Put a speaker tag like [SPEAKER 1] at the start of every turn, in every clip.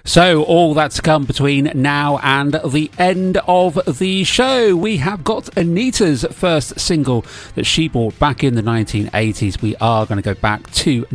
[SPEAKER 1] So all that's come between now and the end of the show. We have got Anita's first single that she bought back in the 1980s. We are going to go back to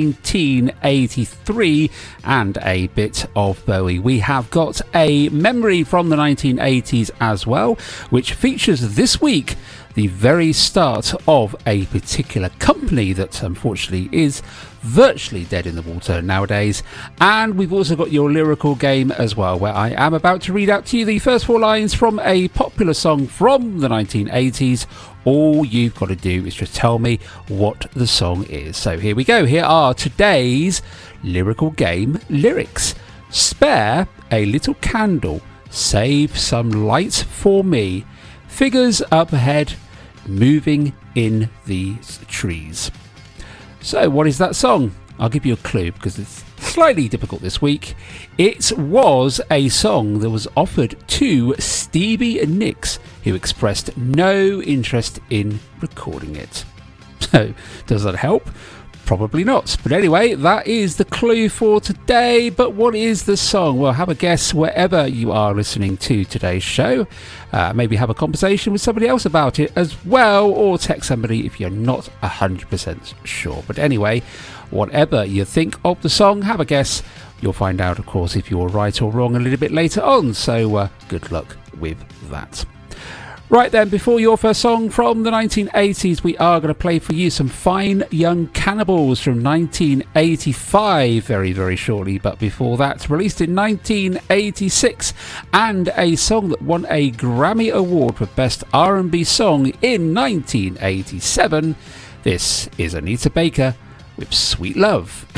[SPEAKER 1] 1983 and a bit of Bowie. We have got a memory from the 1980s as well, which features this week the very start of a particular company that unfortunately is virtually dead in the water nowadays. And we've also got your lyrical game as well, where I am about to read out to you the first four lines from a popular song from the 1980s. All you've got to do is just tell me what the song is. So here we go. Here are today's lyrical game lyrics. Spare a little candle, save some light for me. Figures up ahead, moving in the trees. So what is that song? I'll give you a clue because it's slightly difficult this week. It was a song that was offered to Stevie Nicks, who expressed no interest in recording it. So does that help? Probably not. But anyway, that is the clue for today. But what is the song? Well, have a guess wherever you are listening to today's show. Maybe have a conversation with somebody else about it as well, or text somebody if you're not 100% sure. But anyway, whatever you think of the song, have a guess. You'll find out, of course, if you're right or wrong a little bit later on. So good luck with that. Right then, before your first song from the 1980s, we are going to play for you some Fine Young Cannibals from 1985 very, very shortly. But before that, released in 1986, and a song that won a Grammy Award for Best R&B Song in 1987. This is Anita Baker with Sweet Love.